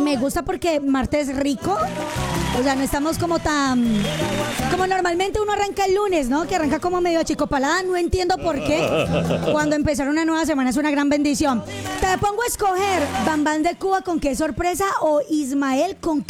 me gusta porque martes rico. O sea, no estamos como tan... Como normalmente uno arranca el lunes, ¿no? Que arranca como medio achicopalada. No entiendo por qué. Cuando empezar una nueva semana es una gran bendición. Te pongo a escoger Bambán de Cuba con qué sorpresa o Ismael con